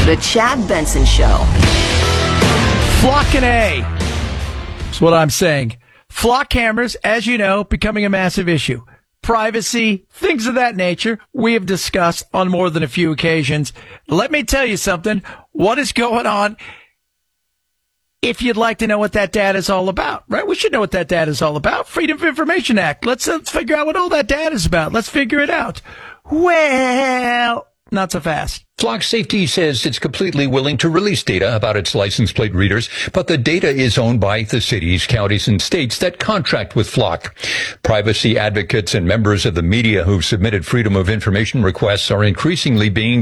The Chad Benson Show. Flock and A. That's what I'm saying. Flock cameras, as you know, becoming a massive issue. Privacy, things of that nature, we have discussed on more than a few occasions. Let me tell you something. What is going on? If you'd like to know what that data is all about, right? We should know what that data is all about. Freedom of Information Act. Let's figure out what all that data is about. Let's figure it out. Well, not so fast. Flock Safety says it's completely willing to release data about its license plate readers, but the data is owned by the cities, counties, and states that contract with Flock. Privacy advocates and members of the media who've submitted Freedom of Information requests are increasingly being